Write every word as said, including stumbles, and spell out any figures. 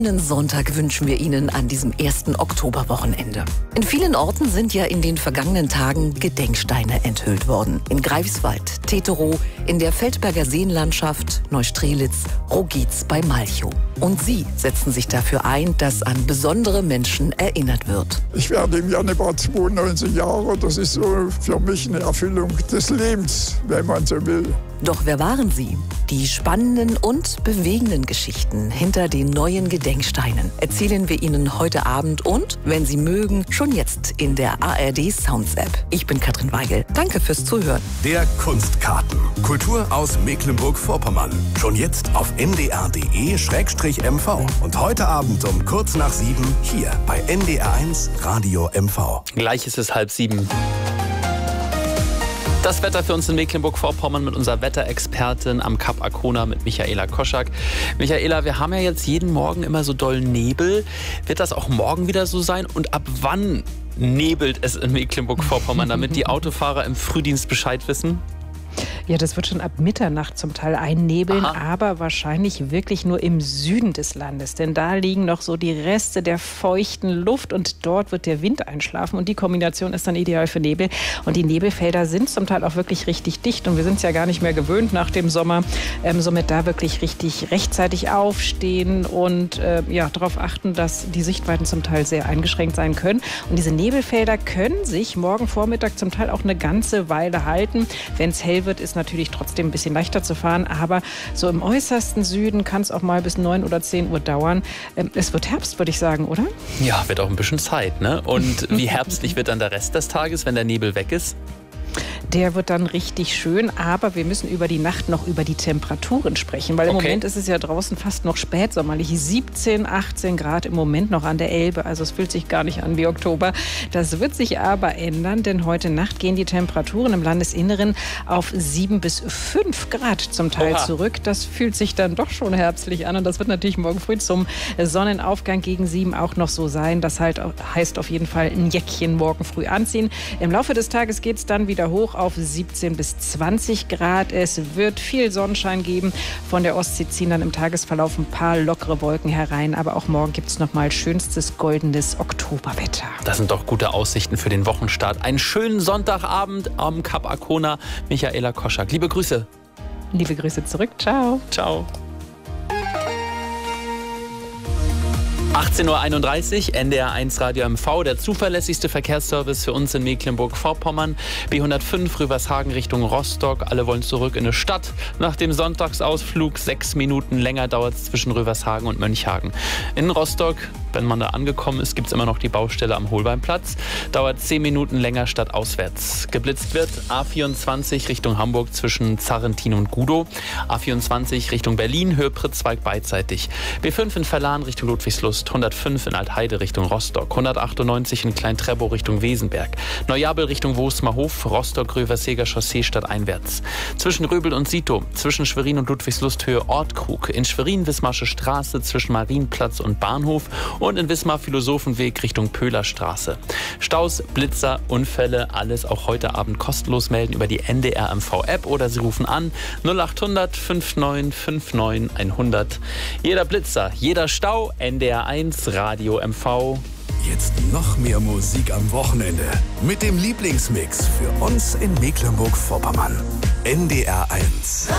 Einen Sonntag wünschen wir Ihnen an diesem ersten Oktoberwochenende. In vielen Orten sind ja in den vergangenen Tagen Gedenksteine enthüllt worden. In Greifswald, Teterow, in der Feldberger Seenlandschaft, Neustrelitz, Rogitz bei Malchow. Und Sie setzen sich dafür ein, dass an besondere Menschen erinnert wird. Ich werde im Januar zweiundneunzig Jahre. Das ist so für mich eine Erfüllung des Lebens, wenn man so will. Doch wer waren Sie? Die spannenden und bewegenden Geschichten hinter den neuen Gedenksteinen erzählen wir Ihnen heute Abend und, wenn Sie mögen, schon jetzt in der A R D Sounds App. Ich bin Katrin Weigel. Danke fürs Zuhören. Der Kunstkarten. Kultur aus Mecklenburg-Vorpommern. Schon jetzt auf n d r punkt d e slash m v. Und heute Abend um kurz nach sieben hier bei N D R eins Radio M V. Gleich ist es halb sieben. Das Wetter für uns in Mecklenburg-Vorpommern mit unserer Wetterexpertin am Kap Arkona mit Michaela Koschak. Michaela, wir haben ja jetzt jeden Morgen immer so doll Nebel. Wird das auch morgen wieder so sein? Und ab wann nebelt es in Mecklenburg-Vorpommern, damit die Autofahrer im Frühdienst Bescheid wissen? Ja, das wird schon ab Mitternacht zum Teil einnebeln, Aha. aber wahrscheinlich wirklich nur im Süden des Landes. Denn da liegen noch so die Reste der feuchten Luft und dort wird der Wind einschlafen. Und die Kombination ist dann ideal für Nebel. Und die Nebelfelder sind zum Teil auch wirklich richtig dicht. Und wir sind es ja gar nicht mehr gewöhnt nach dem Sommer. Ähm, somit da wirklich richtig rechtzeitig aufstehen und äh, ja, darauf achten, dass die Sichtweiten zum Teil sehr eingeschränkt sein können. Und diese Nebelfelder können sich morgen Vormittag zum Teil auch eine ganze Weile halten. Wenn es hell wird, ist natürlich trotzdem ein bisschen leichter zu fahren, aber so im äußersten Süden kann es auch mal bis neun oder zehn Uhr dauern. Es wird Herbst, würde ich sagen, oder? Ja, wird auch ein bisschen Zeit, ne? Und wie herbstlich wird dann der Rest des Tages, wenn der Nebel weg ist? Der wird dann richtig schön, aber wir müssen über die Nacht noch über die Temperaturen sprechen, weil im Okay. Moment ist es ja draußen fast noch spätsommerlich, siebzehn, achtzehn Grad im Moment noch an der Elbe, also es fühlt sich gar nicht an wie Oktober. Das wird sich aber ändern, denn heute Nacht gehen die Temperaturen im Landesinneren auf sieben bis fünf Grad zum Teil Oha. zurück. Das fühlt sich dann doch schon herbstlich an und das wird natürlich morgen früh zum Sonnenaufgang gegen sieben auch noch so sein. Das halt heißt auf jeden Fall ein Jäckchen morgen früh anziehen. Im Laufe des Tages geht es dann wieder hoch auf siebzehn bis zwanzig Grad. Es wird viel Sonnenschein geben. Von der Ostsee ziehen dann im Tagesverlauf ein paar lockere Wolken herein. Aber auch morgen gibt es noch mal schönstes goldenes Oktoberwetter. Das sind doch gute Aussichten für den Wochenstart. Einen schönen Sonntagabend am Kap Arkona. Michaela Koschak. Liebe Grüße. Liebe Grüße zurück. Ciao. Ciao. achtzehn Uhr einunddreißig, N D R eins Radio M V, der zuverlässigste Verkehrsservice für uns in Mecklenburg-Vorpommern. B hundertfünf Rüvershagen Richtung Rostock. Alle wollen zurück in eine Stadt. Nach dem Sonntagsausflug sechs Minuten länger dauert es zwischen Rüvershagen und Mönchhagen. In Rostock, wenn man da angekommen ist, gibt es immer noch die Baustelle am Holbeinplatz. Dauert zehn Minuten länger statt auswärts. Geblitzt wird A vierundzwanzig Richtung Hamburg zwischen Zarrentin und Gudow. A vierundzwanzig Richtung Berlin, Höhe Pritzwalk beidseitig. B fünf in Verlan Richtung Ludwigslust. hundertfünf in Altheide Richtung Rostock, hundertachtundneunzig in Klein-Trebow Richtung Wesenberg, Neujabel Richtung Wosmerhof, Rostock-Röverseger Chaussee stadteinwärts. Zwischen Röbel und Sito, zwischen Schwerin und Ludwigslust Höhe Ortkrug, in Schwerin Wismarsche Straße zwischen Marienplatz und Bahnhof und in Wismar Philosophenweg Richtung Pöhlerstraße. Staus, Blitzer, Unfälle, alles auch heute Abend kostenlos melden über die N D R M V App oder Sie rufen an null achthundert neunundfünfzig neunundfünfzig hundert. Jeder Blitzer, jeder Stau, N D R eins Radio M V. Jetzt noch mehr Musik am Wochenende mit dem Lieblingsmix für uns in Mecklenburg-Vorpommern. N D R eins.